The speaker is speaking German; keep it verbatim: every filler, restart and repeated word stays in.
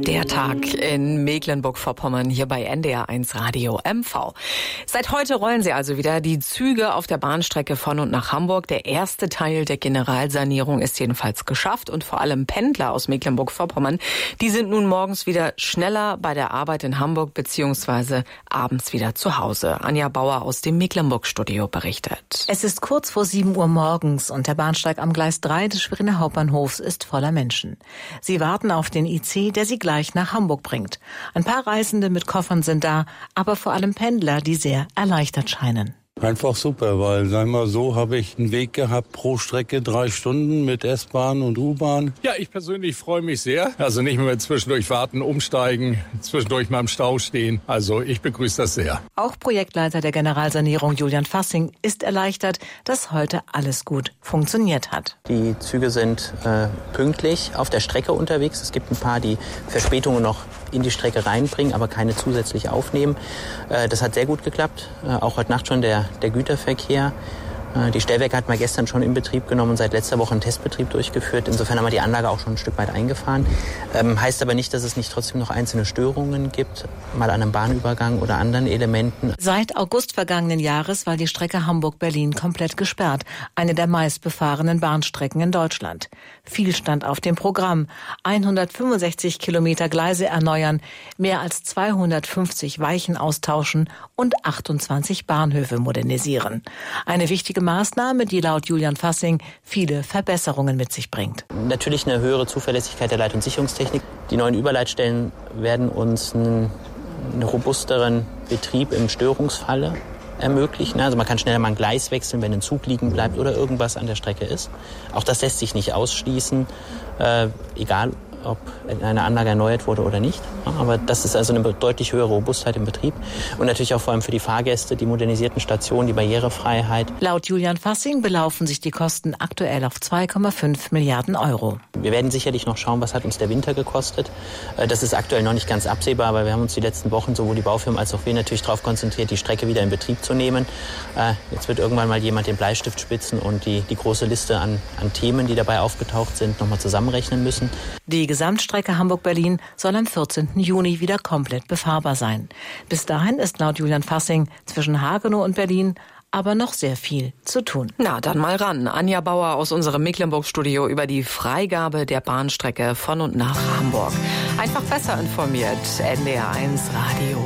Der Tag in Mecklenburg-Vorpommern hier bei N D R eins Radio M V. Seit heute rollen sie also wieder die Züge auf der Bahnstrecke von und nach Hamburg. Der erste Teil der Generalsanierung ist jedenfalls geschafft und vor allem Pendler aus Mecklenburg-Vorpommern, die sind nun morgens wieder schneller bei der Arbeit in Hamburg beziehungsweise abends wieder zu Hause. Anja Bauer aus dem Mecklenburg-Studio berichtet. Es ist kurz vor sieben Uhr morgens und der Bahnsteig am Gleis drei des Schweriner Hauptbahnhofs ist voller Menschen. Sie warten auf den I C, der sie gleich nach Hamburg bringt. Ein paar Reisende mit Koffern sind da, aber vor allem Pendler, die sehr erleichtert scheinen. Einfach super, weil, sagen wir so, habe ich einen Weg gehabt pro Strecke drei Stunden mit S-Bahn und U-Bahn. Ja, ich persönlich freue mich sehr. Also nicht mehr zwischendurch warten, umsteigen, zwischendurch mal im Stau stehen. Also ich begrüße das sehr. Auch Projektleiter der Generalsanierung Julian Fassing ist erleichtert, dass heute alles gut funktioniert hat. Die Züge sind äh, pünktlich auf der Strecke unterwegs. Es gibt ein paar, die Verspätungen noch in die Strecke reinbringen, aber keine zusätzlich aufnehmen. Äh, das hat sehr gut geklappt. Äh, auch heute Nacht schon der Der Güterverkehr. Die Stellwerke hat man gestern schon in Betrieb genommen und seit letzter Woche einen Testbetrieb durchgeführt. Insofern haben wir die Anlage auch schon ein Stück weit eingefahren. Ähm, heißt aber nicht, dass es nicht trotzdem noch einzelne Störungen gibt, mal an einem Bahnübergang oder anderen Elementen. Seit August vergangenen Jahres war die Strecke Hamburg-Berlin komplett gesperrt. Eine der meistbefahrenen Bahnstrecken in Deutschland. Viel stand auf dem Programm. hundertfünfundsechzig Kilometer Gleise erneuern, mehr als zweihundertfünfzig Weichen austauschen und achtundzwanzig Bahnhöfe modernisieren. Eine wichtige Maßnahme, die laut Julian Fassing viele Verbesserungen mit sich bringt. Natürlich eine höhere Zuverlässigkeit der Leit- und Sicherungstechnik. Die neuen Überleitstellen werden uns einen, einen robusteren Betrieb im Störungsfalle ermöglichen. Also man kann schneller mal ein Gleis wechseln, wenn ein Zug liegen bleibt oder irgendwas an der Strecke ist. Auch das lässt sich nicht ausschließen, äh, egal ob eine Anlage erneuert wurde oder nicht. Aber das ist also eine deutlich höhere Robustheit im Betrieb und natürlich auch vor allem für die Fahrgäste, die modernisierten Stationen, die Barrierefreiheit. Laut Julian Fassing belaufen sich die Kosten aktuell auf zwei Komma fünf Milliarden Euro. Wir werden sicherlich noch schauen, was hat uns der Winter gekostet. Das ist aktuell noch nicht ganz absehbar, aber wir haben uns die letzten Wochen, sowohl die Baufirmen als auch wir, natürlich darauf konzentriert, die Strecke wieder in Betrieb zu nehmen. Jetzt wird irgendwann mal jemand den Bleistift spitzen und die, die große Liste an, an Themen, die dabei aufgetaucht sind, nochmal zusammenrechnen müssen. Die Gesamtstrecke Hamburg-Berlin soll am vierzehnten Juni wieder komplett befahrbar sein. Bis dahin ist laut Julian Fassing zwischen Hagenow und Berlin aber noch sehr viel zu tun. Na, dann mal ran. Anja Bauer aus unserem Mecklenburg-Studio über die Freigabe der Bahnstrecke von und nach Hamburg. Einfach besser informiert. N D R eins Radio.